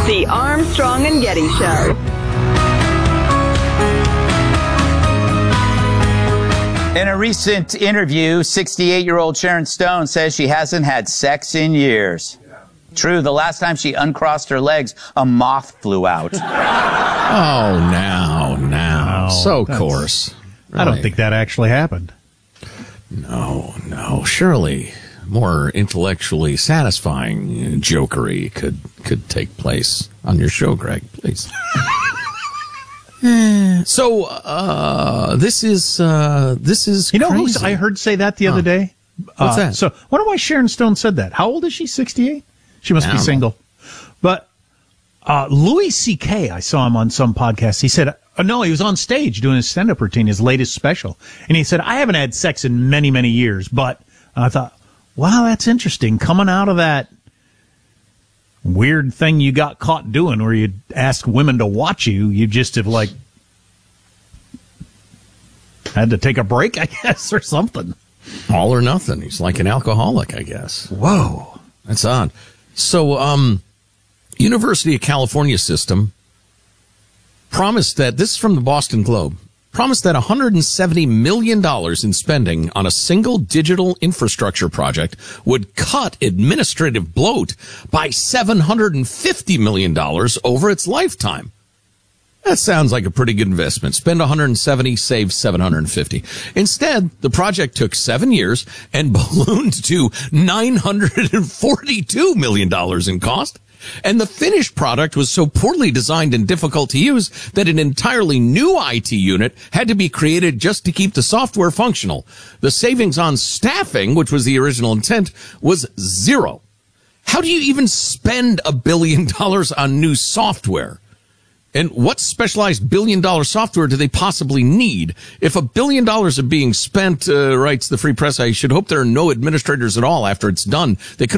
The Armstrong and Getty Show. In a recent interview, 68-year-old Sharon Stone says she hasn't had sex in years. True, the last time she uncrossed her legs, a moth flew out. Oh, now. So coarse. Really. I don't think that actually happened. No. Surely more intellectually satisfying jokery could take place on your show, Greg, please. So, this is You know crazy. who I heard say that the other day? What's that? So, wonder why Sharon Stone said that. How old is she? 68? She must be single. But Louis C.K., I saw him on some podcast. He said, no, he was on stage doing his stand-up routine, his latest special. And he said, I haven't had sex in many, many years. But I thought, wow, that's interesting. Coming out of that weird thing you got caught doing where you ask women to watch you, you just have, like, had to take a break, I guess, or something. All or nothing. He's like an alcoholic, I guess. Whoa. That's odd. So, University of California system promised that, this is from the Boston Globe, promised that $170 million in spending on a single digital infrastructure project would cut administrative bloat by $750 million over its lifetime. That sounds like a pretty good investment. Spend 170, save 750. Instead, the project took 7 years and ballooned to $942 million in cost. And the finished product was so poorly designed and difficult to use that an entirely new IT unit had to be created just to keep the software functional. The savings on staffing, which was the original intent, was zero. How do you even spend $1 billion on new software? And what specialized billion-dollar software do they possibly need? If $1 billion are being spent, writes the Free Press, I should hope there are no administrators at all after it's done. They could